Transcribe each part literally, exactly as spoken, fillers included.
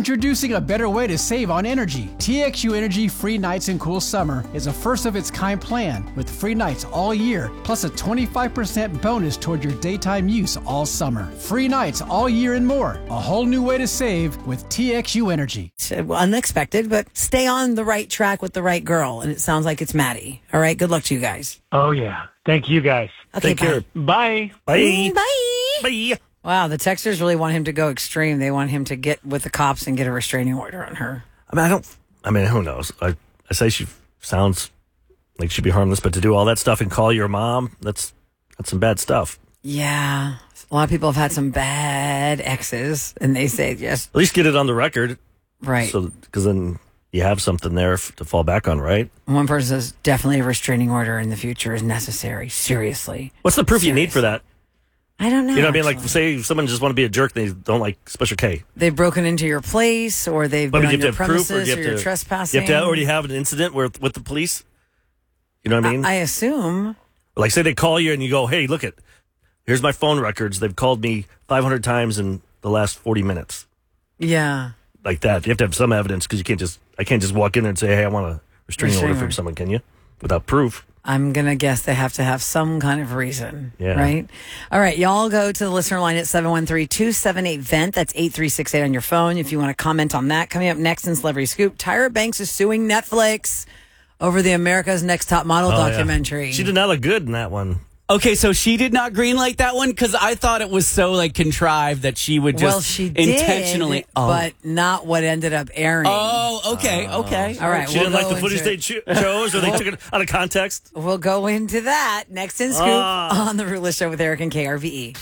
Introducing a better way to save on energy. T X U Energy Free Nights and Cool Summer is a first-of-its-kind plan with free nights all year, plus a twenty-five percent bonus toward your daytime use all summer. Free nights all year and more. A whole new way to save with T X U Energy. It's unexpected, but stay on the right track with the right girl, and it sounds like it's Maddie. All right, good luck to you guys. Oh, yeah. Thank you, guys. Okay, Take care. Bye. Bye. Bye. Bye. Wow, the texters really want him to go extreme. They want him to get with the cops and get a restraining order on her. I mean, I don't, I mean, who knows? I, I say she sounds like she'd be harmless, but to do all that stuff and call your mom, that's, that's some bad stuff. Yeah. A lot of people have had some bad exes, and they say yes. At least get it on the record. Right. So, because then you have something there f- to fall back on, right? One person says definitely a restraining order in the future is necessary. Seriously. What's the proof Seriously. you need for that? I don't know. You know what I mean? Like, actually. say someone just want to be a jerk, they don't like Special K. They've broken into your place, or they've But been do on you your have to have proof, premises, or do you or, have you're to, trespassing. you have to already have an incident with, with the police? You know what I mean? I, I assume. Like, say they call you and you go, hey, look it, here's my phone records. They've called me five hundred times in the last forty minutes. Yeah. Like that. You have to have some evidence because you can't just, I can't just walk in there and say, hey, I want a restraining Restraining order from order. someone, can you? Without proof. I'm going to guess they have to have some kind of reason. Yeah. Right? All right. Y'all go to the listener line at seven one three, two seven eight, V E N T. That's eight three six eight on your phone if you want to comment on that. Coming up next in Celebrity Scoop, Tyra Banks is suing Netflix over the America's Next Top Model Oh, yeah. documentary. She did not look good in that one. Okay, so she did not greenlight that one because I thought it was so like contrived that she would just well, she did, intentionally. Oh. but not what ended up airing. Oh, okay, okay. All right. She we'll didn't like go the footage into they it. cho- chose or they took it out of context? We'll go into that next in Scoop Ah. on the Ruthless Show with Eric and K R V E.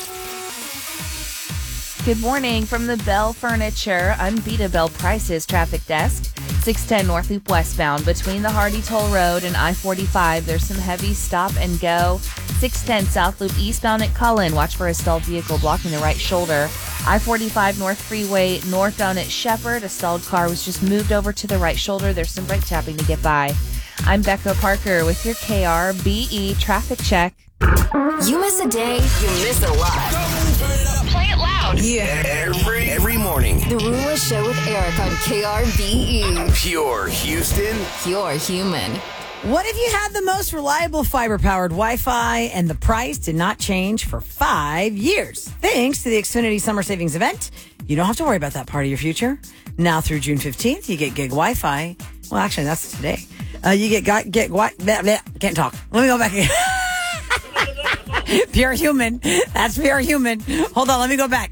Good morning from the Bell Furniture Unbeatable Prices Traffic Desk. six ten North Loop westbound between the Hardy Toll Road and I forty-five. There's some heavy stop and go. six ten South Loop eastbound at Cullen. Watch for a stalled vehicle blocking the right shoulder. I forty-five North Freeway northbound at Shepherd. A stalled car was just moved over to the right shoulder. There's some brake tapping to get by. I'm Becca Parker with your K R B E traffic check. You miss a day, you miss a lot. Play it loud. Yeah. Every every morning. The Ruthless Show with Eric on K R B E. Pure Houston. Pure human. What if you had the most reliable fiber-powered Wi-Fi and the price did not change for five years? Thanks to the Xfinity Summer Savings Event, you don't have to worry about that part of your future. Now through June fifteenth, you get gig Wi-Fi. Well, actually, that's today. Uh, you get got get what? Can't talk. Let me go back again. Pure human. That's pure human. Hold on. Let me go back.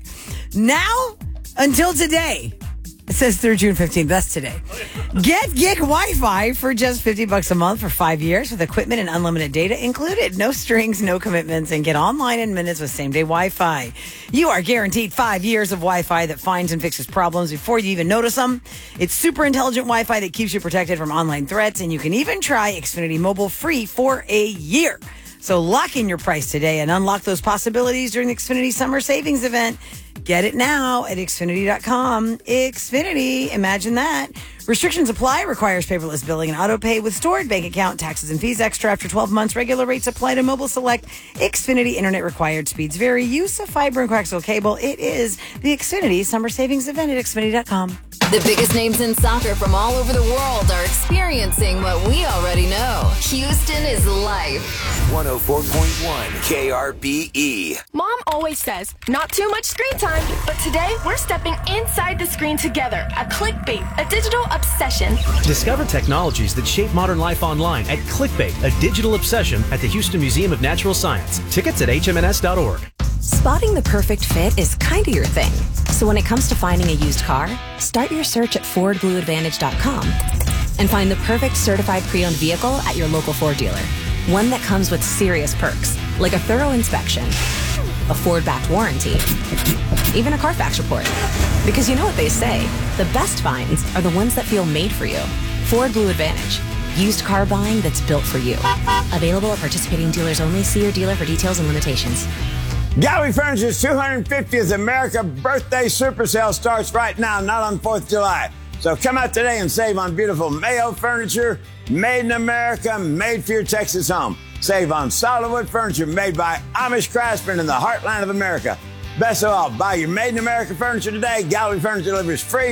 Now until today. It says through June fifteenth. That's today. Get gig Wi-Fi for just fifty bucks a month for five years with equipment and unlimited data included. No strings, no commitments, and get online in minutes with same-day Wi-Fi. You are guaranteed five years of Wi-Fi that finds and fixes problems before you even notice them. It's super intelligent Wi-Fi that keeps you protected from online threats, and you can even try Xfinity Mobile free for a year. So lock in your price today and unlock those possibilities during the Xfinity Summer Savings Event. Get it now at Xfinity dot com. Xfinity, imagine that. Restrictions apply, requires paperless billing and auto pay with stored bank account, taxes and fees extra after twelve months. Regular rates apply to mobile select. Xfinity internet required speeds vary. Use of fiber and coaxial cable. It is the Xfinity Summer Savings Event at Xfinity dot com. The biggest names in soccer from all over the world are experiencing what we already know. Houston is life. one oh four point one K R B E. Mom always says, not too much screen time, but today we're stepping inside the screen together. A clickbait, a digital obsession. Discover technologies that shape modern life online at Clickbait, a digital obsession at the Houston Museum of Natural Science. Tickets at H M N S dot org. Spotting the perfect fit is kind of your thing. So when it comes to finding a used car, start your search at Ford Blue Advantage dot com and find the perfect certified pre-owned vehicle at your local Ford dealer. One that comes with serious perks, like a thorough inspection, a Ford-backed warranty, even a Carfax report. Because you know what they say, the best finds are the ones that feel made for you. Ford Blue Advantage. Used car buying that's built for you. Available at participating dealers only. See your dealer for details and limitations. Gallery Furniture's two hundred fiftieth America Birthday Super Sale starts right now, not on fourth of July. So come out today and save on beautiful Mayo furniture, made in America, made for your Texas home. Save on solid wood furniture made by Amish craftsmen in the heartland of America. Best of all, buy your made in America furniture today. Gallery Furniture delivers free